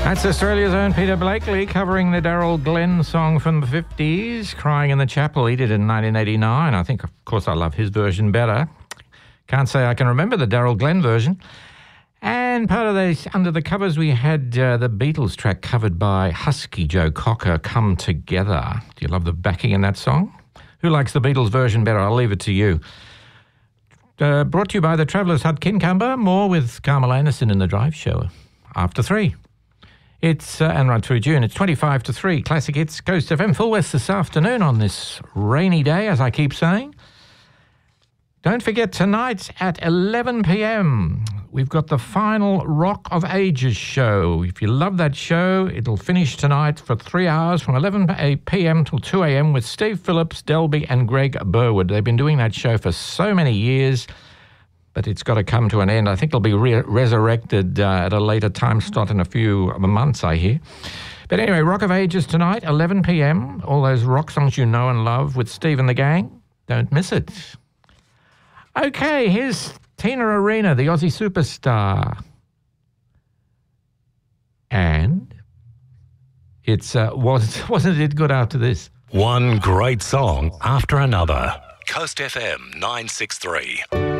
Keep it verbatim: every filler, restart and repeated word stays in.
That's Australia's own Peter Blakely covering the Daryl Glenn song from the fifties, Crying in the Chapel. He did it in nineteen eighty-nine. I think, of course, I love his version better. Can't say I can remember the Daryl Glenn version. And part of these, under the covers, we had uh, the Beatles track covered by Husky Joe Cocker, Come Together. Do you love the backing in that song? Who likes the Beatles version better? I'll leave it to you. Uh, brought to you by the Travellers Hut Kincumber. More with Carmel Anderson in the Drive Show after three. It's, uh, and right through June, it's twenty-five to three. Classic Hits, Coast F M, Full West this afternoon on this rainy day, as I keep saying. Don't forget, tonight at eleven p.m, we've got the final Rock of Ages show. If you love that show, it'll finish tonight for three hours from eleven p.m. till two a.m. with Steve Phillips, Delby and Greg Burwood. They've been doing that show for so many years, but it's got to come to an end. I think it'll be re- resurrected uh, at a later time slot in a few months, I hear. But anyway, Rock of Ages tonight, eleven p.m. All those rock songs you know and love with Steve and the gang. Don't miss it. Okay, here's Tina Arena, the Aussie superstar. And it's uh, was, wasn't it good after this? One great song after another. Coast F M nine six three.